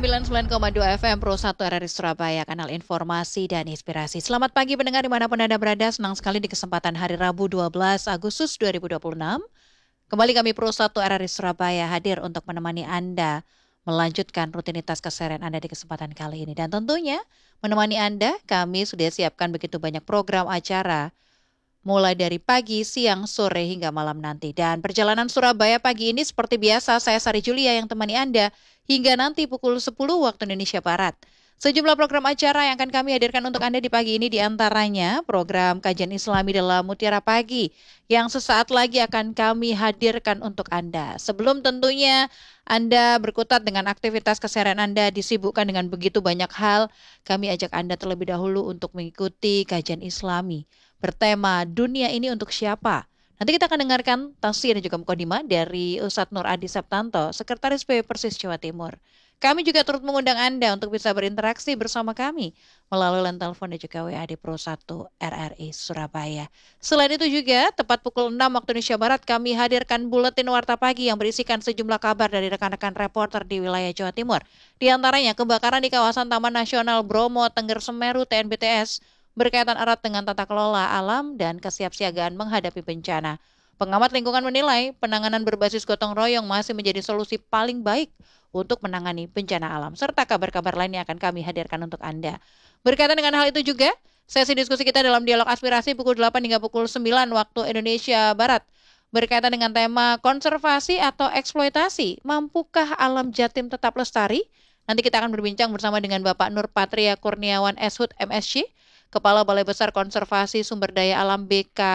99,2 FM Pro 1 RRI Surabaya, kanal informasi dan inspirasi. Selamat pagi pendengar dimanapun Anda berada, senang sekali di kesempatan hari Rabu 12 Agustus 2026. Kembali kami Pro 1 RRI Surabaya hadir untuk menemani Anda melanjutkan rutinitas keseharian Anda di kesempatan kali ini. Dan tentunya menemani Anda, kami sudah siapkan begitu banyak program acara mulai dari pagi, siang, sore, hingga malam nanti. Dan perjalanan Surabaya pagi ini seperti biasa, saya Sari Julia yang temani Anda hingga nanti pukul 10 waktu Indonesia Barat. Sejumlah program acara yang akan kami hadirkan untuk Anda di pagi ini diantaranya program Kajian Islami dalam Mutiara Pagi yang sesaat lagi akan kami hadirkan untuk Anda. Sebelum tentunya Anda berkutat dengan aktivitas keseharian Anda disibukkan dengan begitu banyak hal, kami ajak Anda terlebih dahulu untuk mengikuti Kajian Islami bertema dunia ini untuk siapa. Nanti kita akan dengarkan tafsir dan juga mukadimah dari Ustadz Nur Adi Septanto, Sekretaris PB Persis Jawa Timur. Kami juga turut mengundang Anda untuk bisa berinteraksi bersama kami melalui line telepon dan juga WA di Pro 1 RRI Surabaya. Selain itu juga, tepat pukul 6 waktu Indonesia Barat, kami hadirkan buletin Warta Pagi yang berisikan sejumlah kabar dari rekan-rekan reporter di wilayah Jawa Timur. Di antaranya kebakaran di kawasan Taman Nasional Bromo Tengger Semeru TNBTS berkaitan erat dengan tata kelola alam dan kesiapsiagaan menghadapi bencana. Pengamat lingkungan menilai penanganan berbasis gotong royong masih menjadi solusi paling baik untuk menangani bencana alam. Serta kabar-kabar lainnya akan kami hadirkan untuk Anda. Berkaitan dengan hal itu juga, sesi diskusi kita dalam dialog aspirasi pukul 8 hingga pukul 9 waktu Indonesia Barat. Berkaitan dengan tema konservasi atau eksploitasi, mampukah alam Jatim tetap lestari? Nanti kita akan berbincang bersama dengan Bapak Nur Patria Kurniawan Eshud MSc, Kepala Balai Besar Konservasi Sumber Daya Alam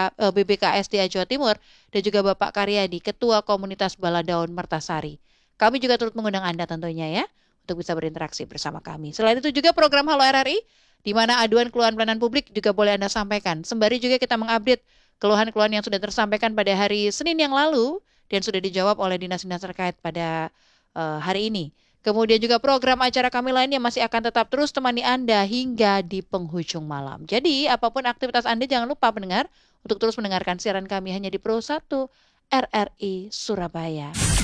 BBKSDA Jawa Timur, dan juga Bapak Karyadi, Ketua Komunitas Baladaun Mertasari. Kami juga turut mengundang Anda tentunya ya, untuk bisa berinteraksi bersama kami. Selain itu juga program Halo RRI, di mana aduan keluhan pelayanan publik juga boleh Anda sampaikan. Sembari juga kita mengupdate keluhan-keluhan yang sudah tersampaikan pada hari Senin yang lalu, dan sudah dijawab oleh dinas-dinas terkait pada hari ini. Kemudian juga program acara kami lainnya masih akan tetap terus temani Anda hingga di penghujung malam. Jadi apapun aktivitas Anda jangan lupa pendengar untuk terus mendengarkan siaran kami hanya di Pro 1 RRI Surabaya.